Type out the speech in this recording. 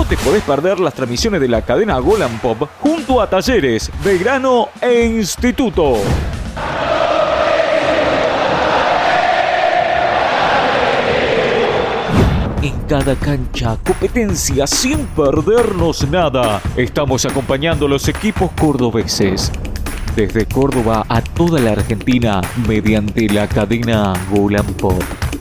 no te podés perder las transmisiones de la cadena Golan Pop junto a Talleres, Belgrano e Instituto. En cada cancha, competencia sin perdernos nada. Estamos acompañando a los equipos cordobeses. Desde Córdoba a toda la Argentina, mediante la cadena Golan Pop.